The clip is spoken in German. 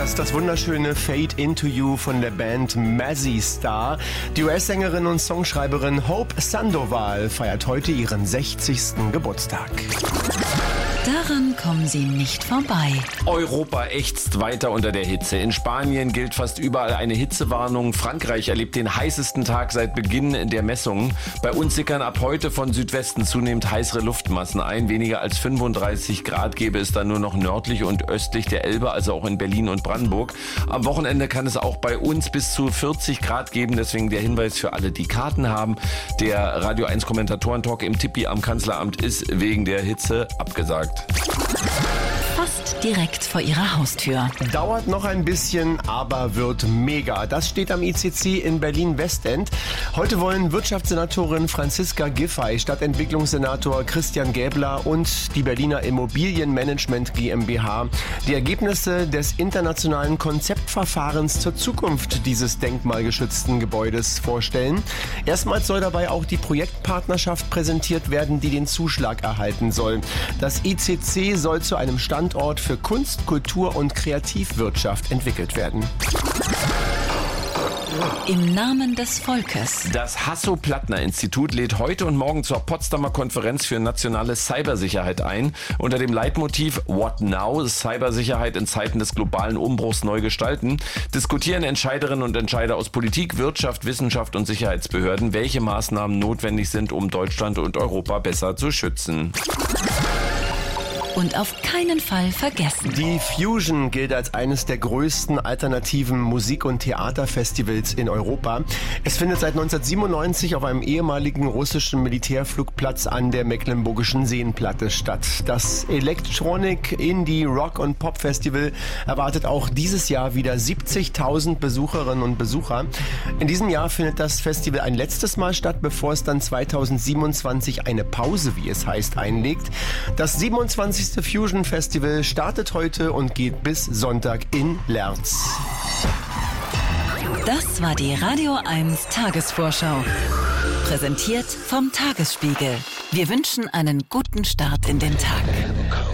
Das ist das wunderschöne Fade Into You von der Band Mazzy Star. Die US-Sängerin und Songschreiberin Hope Sandoval feiert heute ihren 60. Geburtstag. Daran kommen Sie nicht vorbei. Europa ächzt weiter unter der Hitze. In Spanien gilt fast überall eine Hitzewarnung. Frankreich erlebt den heißesten Tag seit Beginn der Messungen. Bei uns sickern ab heute von Südwesten zunehmend heißere Luftmassen ein. Weniger als 35 Grad gäbe es dann nur noch nördlich und östlich der Elbe, also auch in Berlin und Brandenburg. Am Wochenende kann es auch bei uns bis zu 40 Grad geben. Deswegen der Hinweis für alle, die Karten haben. Der Radio 1 Kommentatoren-Talk im Tippi am Kanzleramt ist wegen der Hitze abgesagt. Fast direkt vor Ihrer Haustür. Dauert noch ein bisschen, aber wird mega. Das steht am ICC in Berlin-Westend. Heute wollen Wirtschaftssenatorin Franziska Giffey, Stadtentwicklungssenator Christian Gäbler und die Berliner Immobilienmanagement GmbH die Ergebnisse des internationalen Konzeptverfahrens zur Zukunft dieses denkmalgeschützten Gebäudes vorstellen. Erstmals soll dabei auch die Projektpartnerschaft präsentiert werden, die den Zuschlag erhalten soll. Das ICC soll zu einem Standort für Kunst, Kultur und Kreativwirtschaft entwickelt werden. Im Namen des Volkes. Das Hasso-Plattner-Institut lädt heute und morgen zur Potsdamer Konferenz für nationale Cybersicherheit ein. Unter dem Leitmotiv What Now? Cybersicherheit in Zeiten des globalen Umbruchs neu gestalten, diskutieren Entscheiderinnen und Entscheider aus Politik, Wirtschaft, Wissenschaft und Sicherheitsbehörden, welche Maßnahmen notwendig sind, um Deutschland und Europa besser zu schützen. Und auf keinen Fall vergessen. Die Fusion gilt als eines der größten alternativen Musik- und Theaterfestivals in Europa. Es findet seit 1997 auf einem ehemaligen russischen Militärflugplatz an der Mecklenburgischen Seenplatte statt. Das Electronic, Indie, Rock und Pop Festival erwartet auch dieses Jahr wieder 70.000 Besucherinnen und Besucher. In diesem Jahr findet das Festival ein letztes Mal statt, bevor es dann 2027 eine Pause, wie es heißt, einlegt. Das 27. Fusion Festival startet heute und geht bis Sonntag in Lerz. Das war die Radio 1 Tagesvorschau. Präsentiert vom Tagesspiegel. Wir wünschen einen guten Start in den Tag.